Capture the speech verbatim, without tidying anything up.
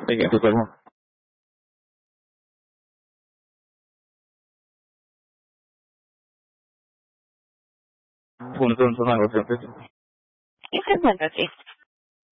Obrigado, totalement. Buongiorno, sono Angelo. You can send us